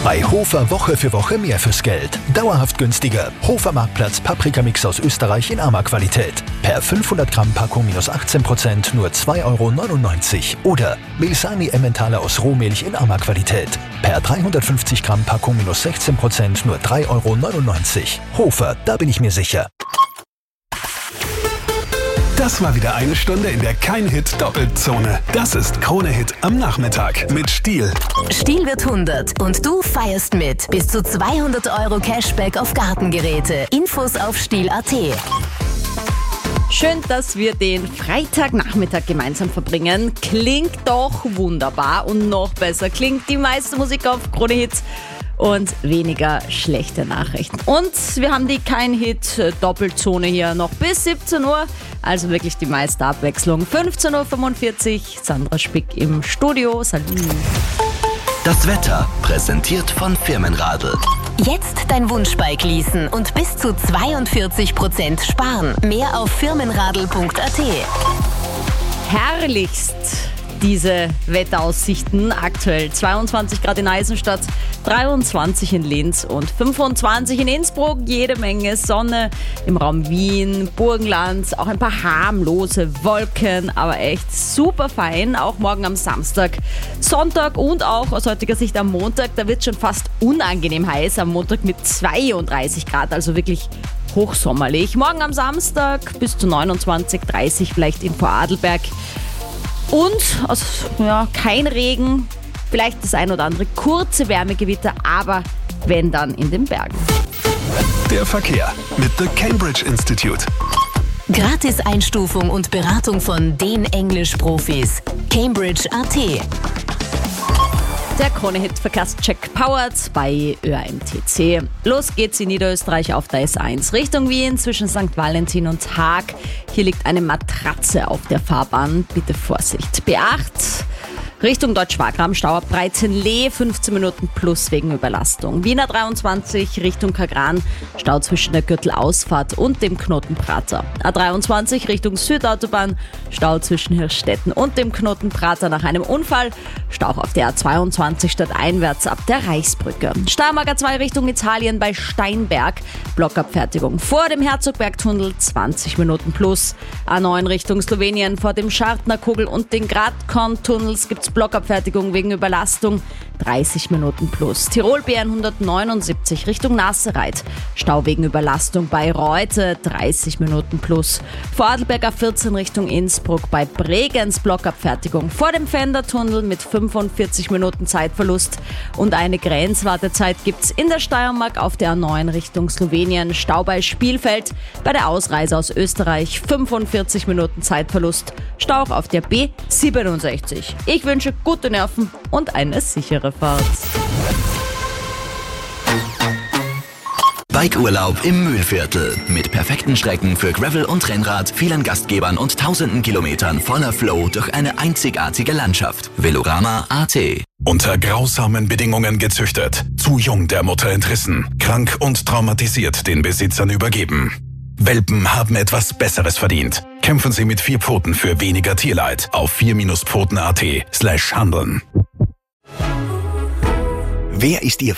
Bei Hofer Woche für Woche mehr fürs Geld. Dauerhaft günstiger. Hofer Marktplatz Paprikamix aus Österreich in Ama-Qualität. Per 500 Gramm Packung minus 18% nur 2,99 €. Oder Milsani Emmentaler aus Rohmilch in Ama-Qualität. Per 350 Gramm Packung minus 16% nur 3,99 €. Hofer, da bin ich mir sicher. Das war wieder eine Stunde in der Kein-Hit-Doppelzone. Das ist Krone-Hit am Nachmittag mit Stihl. Stihl wird 100 und du feierst mit. Bis zu 200 € Cashback auf Gartengeräte. Infos auf Stihl.at. Schön, dass wir den Freitagnachmittag gemeinsam verbringen. Klingt doch wunderbar und noch besser klingt die meiste Musik auf Krone Hits und weniger schlechte Nachrichten. Und wir haben die Kein-Hit-Doppelzone hier noch bis 17 Uhr. Also wirklich die meiste Abwechslung. 15:45 Uhr, Sandra Spick im Studio. Salut. Das Wetter präsentiert von Firmenradl. Jetzt dein Wunschbike leasen und bis zu 42% sparen. Mehr auf firmenradl.at. Herrlichst diese Wetteraussichten. Aktuell 22 Grad in Eisenstadt, 23 in Linz und 25 in Innsbruck. Jede Menge Sonne im Raum Wien, Burgenland, auch ein paar harmlose Wolken, aber echt super fein. Auch morgen am Samstag, Sonntag und auch aus heutiger Sicht am Montag. Da wird es schon fast unangenehm heiß. Am Montag mit 32 Grad, also wirklich hochsommerlich. Morgen am Samstag bis zu 29, 30 vielleicht in Vorarlberg. Und kein Regen, vielleicht das ein oder andere kurze Wärmegewitter, aber wenn dann in den Bergen. Der Verkehr mit The Cambridge Institute. Gratis-Einstufung und Beratung von den Englisch-Profis. Cambridge.at. Der Krone-Hit-Verkehrscheck powered bei ÖAMTC. Los geht's in Niederösterreich auf der S1 Richtung Wien zwischen St. Valentin und Haag. Hier liegt eine Matratze auf der Fahrbahn. Bitte Vorsicht. B8 Richtung Deutsch-Wagram, Stau ab Breitenlee, 15 Minuten plus wegen Überlastung. Wiener 23 Richtung Kagran, Stau zwischen der Gürtelausfahrt und dem Knotenprater. A23 Richtung Südautobahn, Stau zwischen Hirschstetten und dem Knotenprater nach einem Unfall. Stau auf der A22 stadteinwärts ab der Reichsbrücke. Steiermark A2 Richtung Italien bei Steinberg, Blockabfertigung vor dem Herzogbergtunnel, 20 Minuten plus. A9 Richtung Slowenien vor dem Schartnerkogel und den Gradkorn-Tunnels gibt's Blockabfertigung wegen Überlastung, 30 Minuten plus. Tirol BN 179 Richtung Nassereit, Stau wegen Überlastung bei Reute, 30 Minuten plus. Vorarlberg A14 Richtung Innsbruck bei Bregenz, Blockabfertigung vor dem Fendertunnel mit 45 Minuten Zeitverlust. Und eine Grenzwartezeit gibt's in der Steiermark auf der A9 Richtung Slowenien, Stau bei Spielfeld, bei der Ausreise aus Österreich 45 Minuten Zeitverlust, Stau auf der B67. Ich wünsche gute Nerven und eine sichere Fahrt. Bikeurlaub im Mühlviertel. Mit perfekten Strecken für Gravel und Rennrad, vielen Gastgebern und tausenden Kilometern voller Flow durch eine einzigartige Landschaft. Velorama.at. Unter grausamen Bedingungen gezüchtet, zu jung der Mutter entrissen, krank und traumatisiert den Besitzern übergeben. Welpen haben etwas Besseres verdient. Kämpfen Sie mit 4 Pfoten für weniger Tierleid auf 4-Pfoten.at/handeln. Wer ist Ihr